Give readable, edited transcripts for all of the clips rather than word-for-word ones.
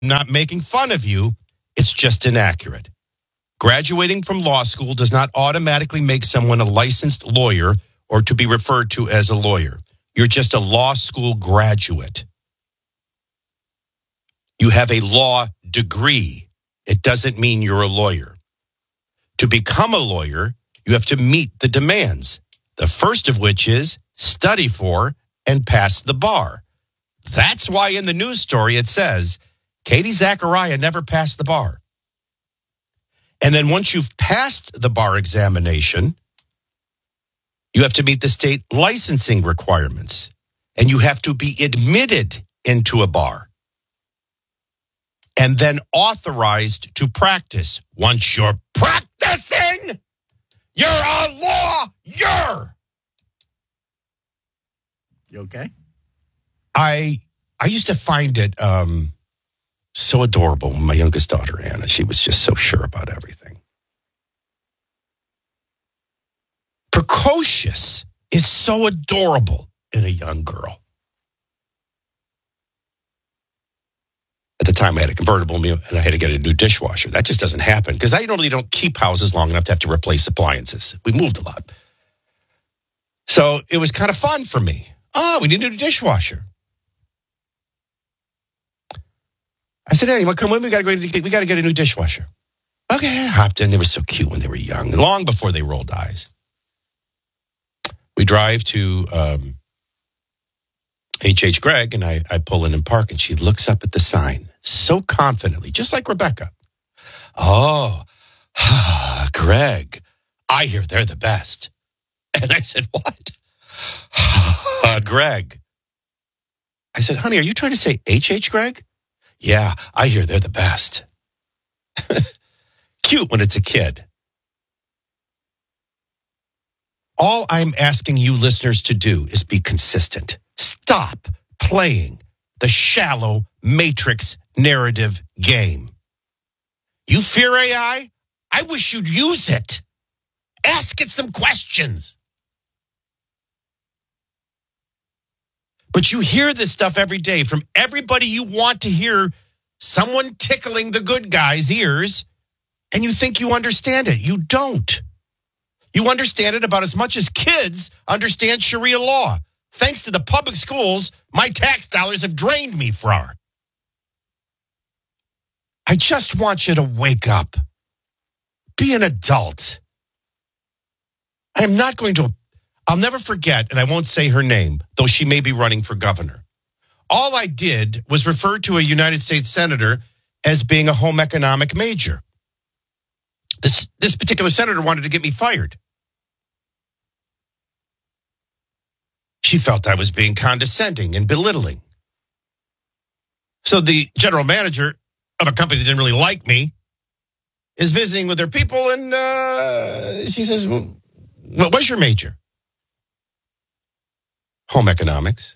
not making fun of you. It's just inaccurate. Graduating from law school does not automatically make someone a licensed lawyer or to be referred to as a lawyer. You're just a law school graduate. You have a law degree. It doesn't mean you're a lawyer. To become a lawyer, you have to meet the demands. The first of which is study for and pass the bar. That's why in the news story it says, Katie Zachariah never passed the bar. And then once you've passed the bar examination, you have to meet the state licensing requirements. And you have to be admitted into a bar. And then authorized to practice. Once you're practicing, you're a lawyer. You okay? I used to find it so adorable. My youngest daughter, Anna, she was just so sure about everything. Precocious is so adorable in a young girl. At the time, I had a convertible and I had to get a new dishwasher. That just doesn't happen because I normally don't keep houses long enough to have to replace appliances. We moved a lot. So it was kind of fun for me. Oh, we need a new dishwasher. I said, hey, you want to come with me? We got to get a new dishwasher. Okay, I hopped in. They were so cute when they were young, long before they rolled eyes. We drive to H.H. Gregg, and I pull in and park, and she looks up at the sign so confidently, just like Rebecca. Oh, Gregg, I hear they're the best. And I said, what? Gregg. I said, honey, are you trying to say H.H. Gregg? Yeah, I hear they're the best. Cute when it's a kid. All I'm asking you listeners to do is be consistent. Stop playing the shallow matrix narrative game. You fear AI? I wish you'd use it. Ask it some questions. But you hear this stuff every day from everybody you want to hear, someone tickling the good guy's ears, and you think you understand it. You don't. You understand it about as much as kids understand Sharia law. Thanks to the public schools, my tax dollars have drained me from. I just want you to wake up. Be an adult. I'll never forget, and I won't say her name, though she may be running for governor. All I did was refer to a United States senator as being a home economic major. This particular senator wanted to get me fired. She felt I was being condescending and belittling. So the general manager of a company that didn't really like me is visiting with their people, and she says, well, what was your major? Home economics.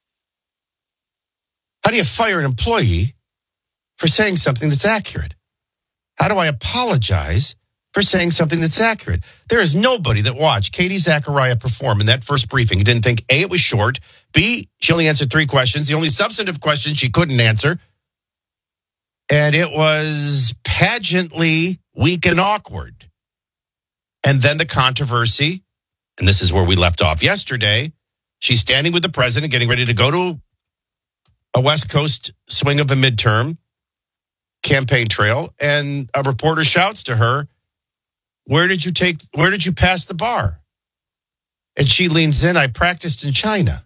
How do you fire an employee for saying something that's accurate? How do I apologize for saying something that's accurate? There is nobody that watched Katie Zachariah perform in that first briefing who didn't think, A, it was short, B, she only answered 3 questions, the only substantive question she couldn't answer, and it was pageantly weak and awkward. And then the controversy, and this is where we left off yesterday, she's standing with the president, getting ready to go to a West Coast swing of a midterm campaign trail, and a reporter shouts to her, where did you pass the bar? And she leans in, I practiced in China.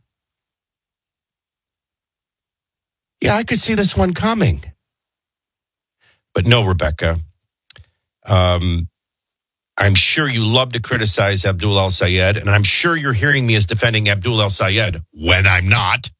Yeah, I could see this one coming. But no, Rebecca, I'm sure you love to criticize Abdul El-Sayed, and I'm sure you're hearing me as defending Abdul El-Sayed when I'm not.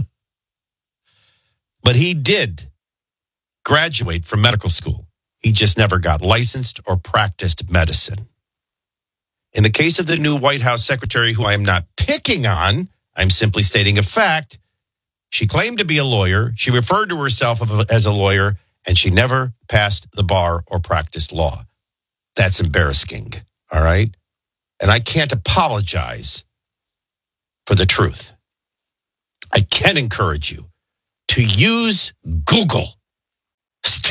But he did graduate from medical school. He just never got licensed or practiced medicine. In the case of the new White House secretary, who I am not picking on, I'm simply stating a fact. She claimed to be a lawyer. She referred to herself as a lawyer, and she never passed the bar or practiced law. That's embarrassing, all right? And I can't apologize for the truth. I can encourage you to use Google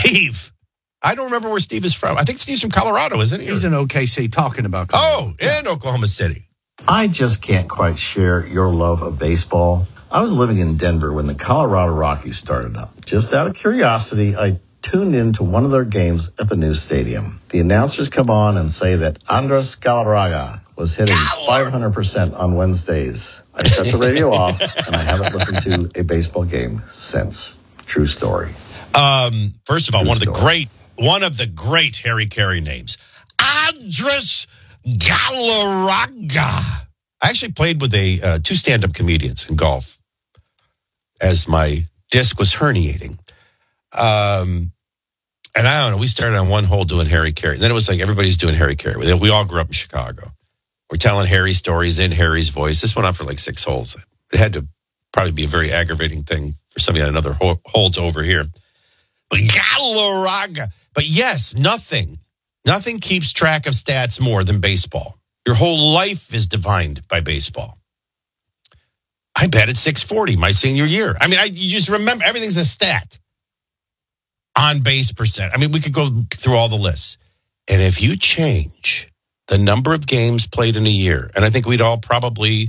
Steve. I don't remember where Steve is from. I think Steve's from Colorado, isn't he? He's in OKC talking about Colorado. In Oklahoma City. I just can't quite share your love of baseball. I was living in Denver when the Colorado Rockies started up. Just out of curiosity, I tuned into one of their games at the new stadium. The announcers come on and say that Andres Galarraga was hitting 500% on Wednesdays. I shut the radio off, and I haven't listened to a baseball game since. True story. First of all, one of the great Harry Carey names, Andres Galarraga. I actually played with two stand-up comedians in golf as my disc was herniating. And I don't know, we started on one hole doing Harry Carey. Then it was like everybody's doing Harry Carey. We all grew up in Chicago. We're telling Harry stories in Harry's voice. This went on for like 6 holes. It had to probably be a very aggravating thing for somebody on another hole to overhear. But Galarraga. But yes, nothing keeps track of stats more than baseball. Your whole life is defined by baseball. I batted .640 my senior year. I mean, you just remember, everything's a stat. On base percent. I mean, we could go through all the lists. And if you change the number of games played in a year, and I think we'd all probably,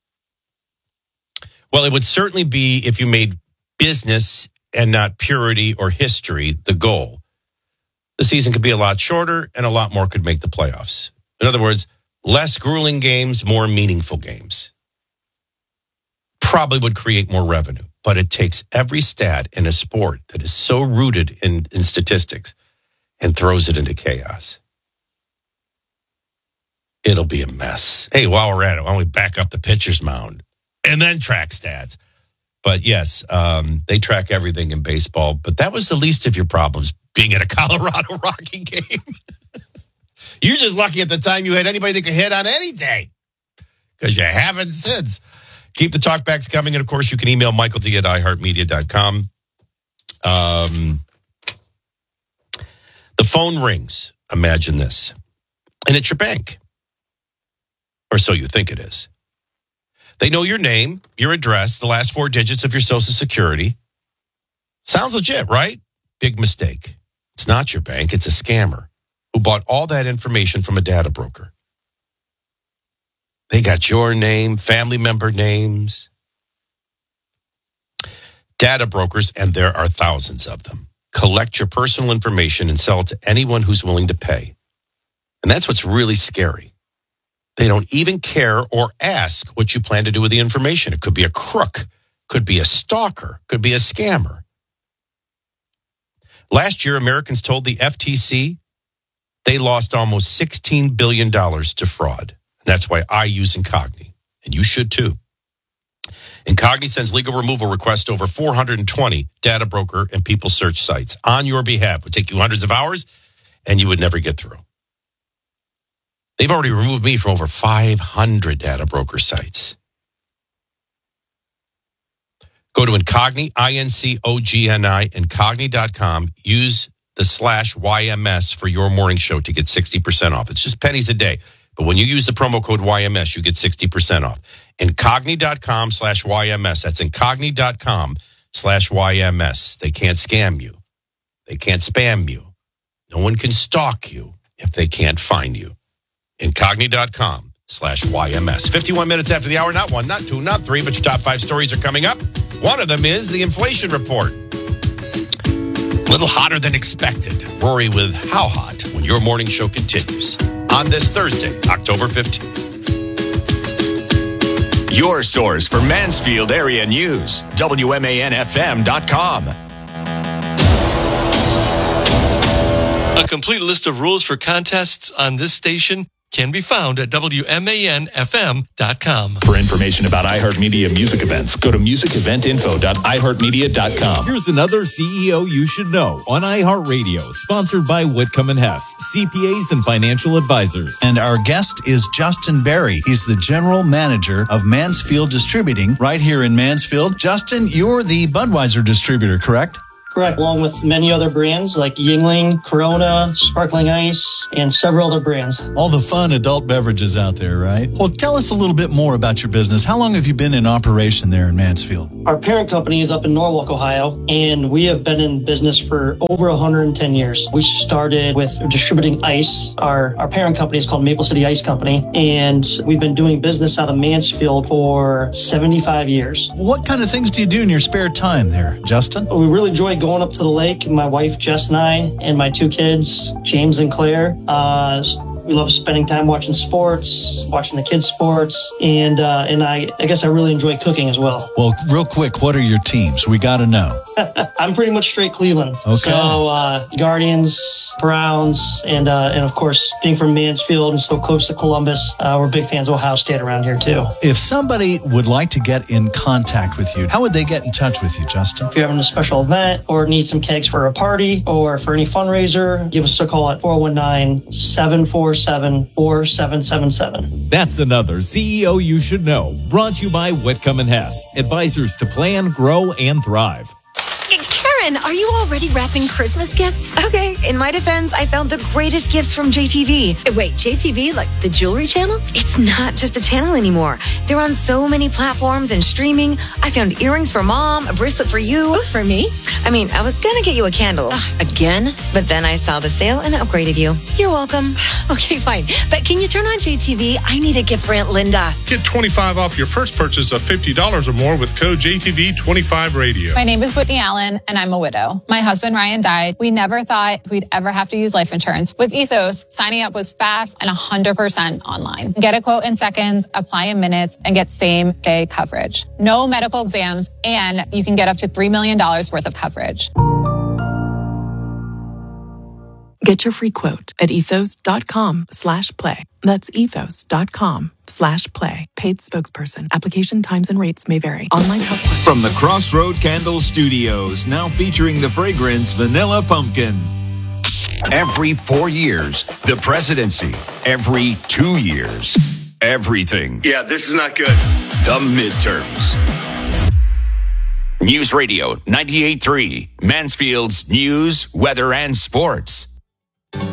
well, it would certainly be if you made business and not purity or history the goal. The season could be a lot shorter and a lot more could make the playoffs. In other words, less grueling games, more meaningful games. Probably would create more revenue. But it takes every stat in a sport that is so rooted in statistics and throws it into chaos. It'll be a mess. Hey, while we're at it, why don't we back up the pitcher's mound and then track stats? But yes, they track everything in baseball. But that was the least of your problems being at a Colorado Rocky game. You're just lucky at the time you had anybody that could hit on any day because you haven't since. Keep the talkbacks coming. And, of course, you can email michael.d@iheartmedia.com. The phone rings. Imagine this. And it's your bank. Or so you think it is. They know your name, your address, the last 4 digits of your Social Security. Sounds legit, right? Big mistake. It's not your bank. It's a scammer who bought all that information from a data broker. They got your name, family member names. Data brokers, and there are thousands of them, collect your personal information and sell it to anyone who's willing to pay. And that's what's really scary. They don't even care or ask what you plan to do with the information. It could be a crook, could be a stalker, could be a scammer. Last year, Americans told the FTC they lost almost $16 billion to fraud. That's why I use Incogni, and you should too. Incogni sends legal removal requests to over 420 data broker and people search sites on your behalf. It would take you hundreds of hours, and you would never get through. They've already removed me from over 500 data broker sites. Go to Incogni, INCOGNI, Incogni.com. Use the /YMS for your morning show to get 60% off. It's just pennies a day. But when you use the promo code YMS, you get 60% off. Incogni.com /YMS. That's Incogni.com /YMS. They can't scam you. They can't spam you. No one can stalk you if they can't find you. Incogni.com /YMS. 51 minutes after the hour. Not 1, not 2, not 3, but your top 5 stories are coming up. One of them is the inflation report. A little hotter than expected. Rory with How Hot when your morning show continues on this Thursday, October 15th. Your source for Mansfield area news, WMANFM.com. A complete list of rules for contests on this station can be found at WMANFM.com. For information about iHeartMedia music events, go to musiceventinfo.iheartmedia.com. Here's another CEO you should know on iHeartRadio, sponsored by Whitcomb & Hess, CPAs and financial advisors. And our guest is Justin Berry. He's the general manager of Mansfield Distributing right here in Mansfield. Justin, you're the Budweiser distributor, correct? Correct, along with many other brands like Yingling, Corona, Sparkling Ice, and several other brands. All the fun adult beverages out there, right? Well, tell us a little bit more about your business. How long have you been in operation there in Mansfield? Our parent company is up in Norwalk, Ohio, and we have been in business for over 110 years. We started with distributing ice. Our parent company is called Maple City Ice Company, and we've been doing business out of Mansfield for 75 years. What kind of things do you do in your spare time there, Justin? We really enjoy going up to the lake. My wife, Jess, and I, and my two kids, James and Claire. We love spending time watching sports, watching the kids' sports, and I guess I really enjoy cooking as well. Well, real quick, what are your teams? We got to know. I'm pretty much straight Cleveland. Okay. So Guardians, Browns, and of course, being from Mansfield and so close to Columbus, we're big fans of Ohio State around here too. If somebody would like to get in contact with you, how would they get in touch with you, Justin? If you're having a special event or need some kegs for a party or for any fundraiser, give us a call at 419-747-4777. That's another CEO You Should Know. Brought to you by Whitcomb & Hess. Advisors to plan, grow, and thrive. Karen, are you already wrapping Christmas gifts? Okay, in my defense, I found the greatest gifts from JTV. Wait, JTV? Like the jewelry channel? It's not just a channel anymore. They're on so many platforms and streaming. I found earrings for Mom, a bracelet for you. Ooh, for me? I mean, I was gonna get you a candle. Again? But then I saw the sale and upgraded you. You're welcome. Okay, fine. But can you turn on JTV? I need a gift for Aunt Linda. Get 25 off your first purchase of $50 or more with code JTV25Radio. My name is Whitney Allen, and I'm a widow. My husband, Ryan, died. We never thought we'd ever have to use life insurance. With Ethos, signing up was fast and 100% online. Get a quote in seconds, apply in minutes, and get same-day coverage. No medical exams, and you can get up to $3 million worth of coverage. Get your free quote at ethos.com/play. That's ethos.com/play. Paid spokesperson. Application times and rates may vary. Online health questions. From the Crossroad Candle Studios, now featuring the fragrance Vanilla Pumpkin. Every 4 years, the presidency. Every 2 years, everything. Yeah, this is not good. The midterms. News Radio 98.3, Mansfield's news, weather, and sports.